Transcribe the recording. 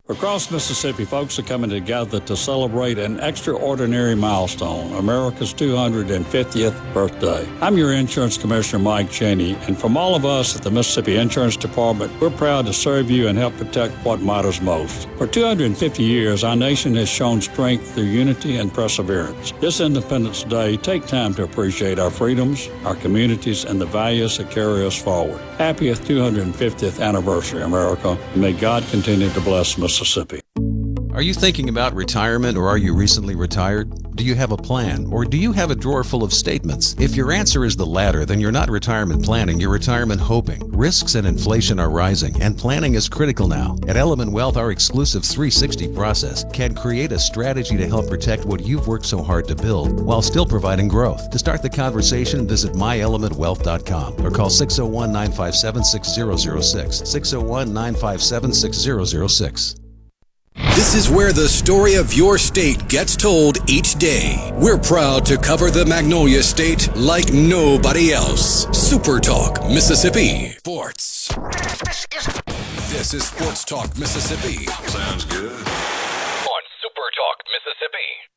Across Mississippi, folks are coming together to celebrate an extraordinary milestone, America's 250th birthday. I'm your Insurance Commissioner, Mike Cheney, and from all of us at the Mississippi Insurance Department, we're proud to serve you and help protect what matters most. For 250 years, our nation has shown strength through unity and perseverance. This Independence Day, take time to appreciate our freedoms, our communities, and the values that carry us forward. Happiest 250th anniversary, America, and may God continue to bless Mississippi. Are you thinking about retirement, or are you recently retired? Do you have a plan, or do you have a drawer full of statements? If your answer is the latter, then you're not retirement planning, you're retirement hoping. Risks and inflation are rising, and planning is critical now. At Element Wealth, our exclusive 360 process can create a strategy to help protect what you've worked so hard to build while still providing growth. To start the conversation, visit myelementwealth.com or call 601-957-6006, 601-957-6006. This is where the story of your state gets told each day. We're proud to cover the Magnolia State like nobody else. Super Talk Mississippi Sports. This is Sports Talk Mississippi. Sounds good. On Super Talk Mississippi.